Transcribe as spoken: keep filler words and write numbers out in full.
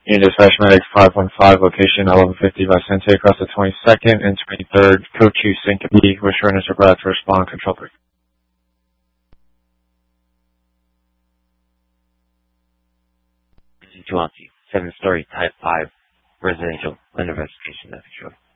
Unit Dispatch Medic five one five, location eleven fifty by Sente across the twenty-second and twenty-third. Co-Chief Syncope, wish for initial Brad to respond. Control three. Tuancy, seven-story Type five residential. Under investigation. That's true.